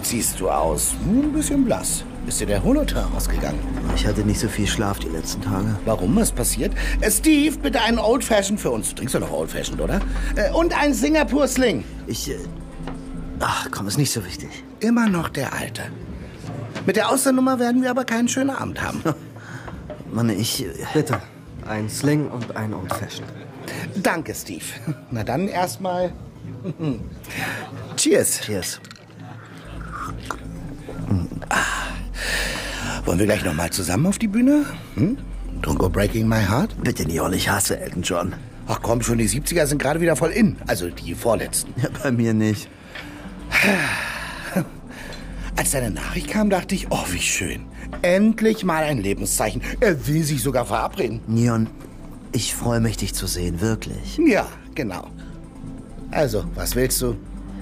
siehst du aus. Nur ein bisschen blass. Ist dir der Holotein ausgegangen? Ich hatte nicht so viel Schlaf die letzten Tage. Warum? Was passiert? Steve, bitte einen Old Fashioned für uns. Du trinkst doch noch Old Fashioned, oder? Und ein Singapore Sling. Ach komm, ist nicht so wichtig. Immer noch der Alte. Mit der Austernummer werden wir aber keinen schönen Abend haben. Mann, Bitte, ein Sling und ein Old Fashioned. Danke, Steve. Na dann erstmal. Cheers. Cheers. Wollen wir gleich noch mal zusammen auf die Bühne? Don't go breaking my heart? Bitte, Neon, ich hasse Elton John. Ach komm schon, die 70er sind gerade wieder voll in. Also die vorletzten. Ja, bei mir nicht. Als deine Nachricht kam, dachte ich, oh, wie schön. Endlich mal ein Lebenszeichen. Er will sich sogar verabreden. Neon, ich freue mich, dich zu sehen, wirklich. Ja, genau. Also, was willst du?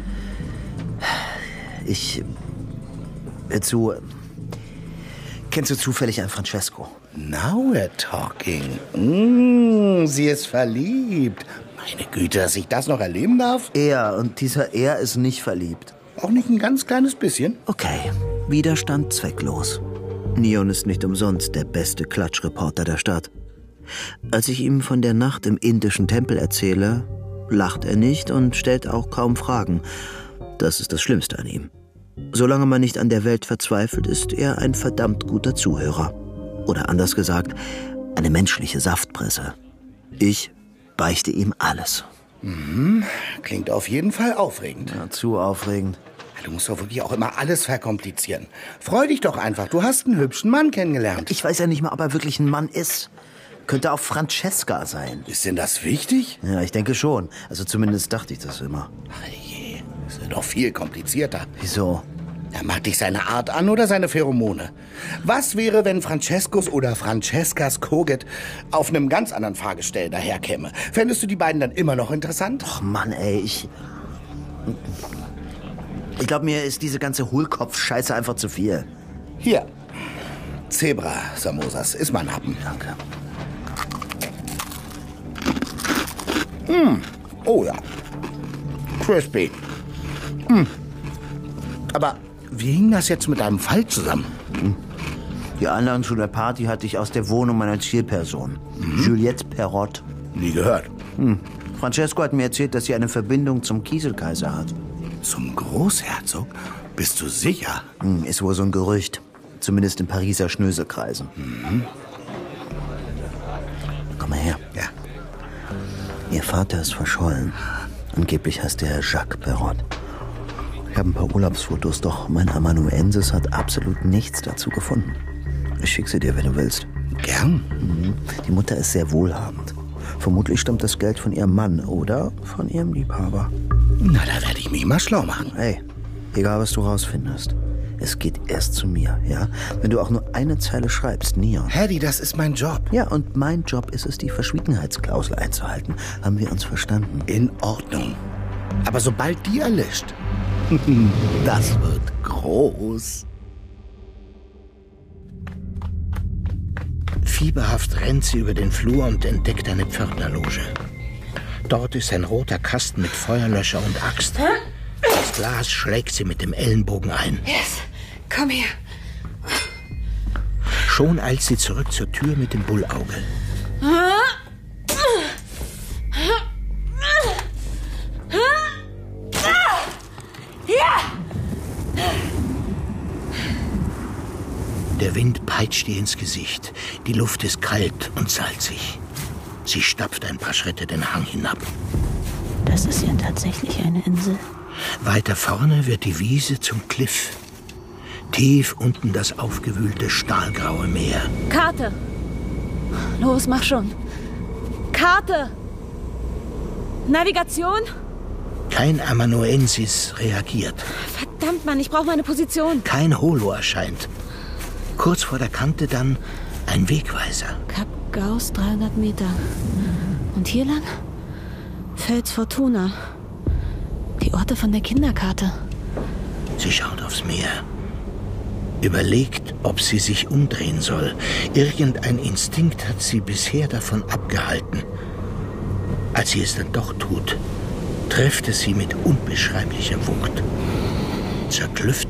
Kennst du zufällig einen Francesco? Now we're talking. Sie ist verliebt. Meine Güte, dass ich das noch erleben darf? Und dieser Er ist nicht verliebt. Auch nicht ein ganz kleines bisschen? Okay, Widerstand zwecklos. Neon ist nicht umsonst der beste Klatschreporter der Stadt. Als ich ihm von der Nacht im indischen Tempel erzähle, lacht er nicht und stellt auch kaum Fragen. Das ist das Schlimmste an ihm. Solange man nicht an der Welt verzweifelt, ist er ein verdammt guter Zuhörer. Oder anders gesagt, eine menschliche Saftpresse. Ich beichte ihm alles. Klingt auf jeden Fall aufregend. Ja, zu aufregend. Du musst doch wirklich auch immer alles verkomplizieren. Freu dich doch einfach, du hast einen hübschen Mann kennengelernt. Ich weiß ja nicht mal, ob er wirklich ein Mann ist. Könnte auch Francesca sein. Ist denn das wichtig? Ja, ich denke schon. Also zumindest dachte ich das immer. Ach je, ist ja doch viel komplizierter. Wieso? Er mag dich seine Art an oder seine Pheromone? Was wäre, wenn Francescos oder Francescas Koget auf einem ganz anderen Fahrgestell daherkäme? Fändest du die beiden dann immer noch interessant? Ach Mann, ey, ich glaube, mir ist diese ganze Hohlkopf-Scheiße einfach zu viel. Hier, Zebra-Samosas, ist mein Happen. Danke. Oh ja, crispy. Aber wie hing das jetzt mit deinem Fall zusammen? Die Einladung zu der Party hatte ich aus der Wohnung meiner Zielperson, Juliette Perrot. Nie gehört. Francesco hat mir erzählt, dass sie eine Verbindung zum Kieselkaiser hat. Zum Großherzog? Bist du sicher? Ist wohl so ein Gerücht. Zumindest in Pariser Schnöselkreisen. Komm mal her. Ja. Ihr Vater ist verschollen. Angeblich heißt er Jacques Perrot. Ich habe ein paar Urlaubsfotos, doch mein Amanuensis hat absolut nichts dazu gefunden. Ich schicke sie dir, wenn du willst. Gern. Die Mutter ist sehr wohlhabend. Vermutlich stammt das Geld von ihrem Mann oder von ihrem Liebhaber. Na, da werde ich mich mal schlau machen. Hey, egal was du rausfindest, es geht erst zu mir, ja? Wenn du auch nur eine Zeile schreibst, Neon. Hedy, das ist mein Job. Ja, und mein Job ist es, die Verschwiegenheitsklausel einzuhalten. Haben wir uns verstanden? In Ordnung. Aber sobald die erlischt, das wird groß. Fieberhaft rennt sie über den Flur und entdeckt eine Pförtnerloge. Dort ist ein roter Kasten mit Feuerlöscher und Axt. Das Glas schlägt sie mit dem Ellenbogen ein. Yes, komm her. Schon eilt sie zurück zur Tür mit dem Bullauge. Der Wind peitscht ihr ins Gesicht. Die Luft ist kalt und salzig. Sie stapft ein paar Schritte den Hang hinab. Das ist ja tatsächlich eine Insel. Weiter vorne wird die Wiese zum Kliff. Tief unten das aufgewühlte stahlgraue Meer. Karte! Los, mach schon. Karte! Navigation? Kein Amanuensis reagiert. Verdammt, Mann, ich brauche meine Position. Kein Holo erscheint. Kurz vor der Kante dann ein Wegweiser. Kap Gauss, 300 Meter. Und hier lang? Fels Fortuna. Die Orte von der Kinderkarte. Sie schaut aufs Meer. Überlegt, ob sie sich umdrehen soll. Irgendein Instinkt hat sie bisher davon abgehalten. Als sie es dann doch tut, trifft es sie mit unbeschreiblicher Wucht. Zerklüftet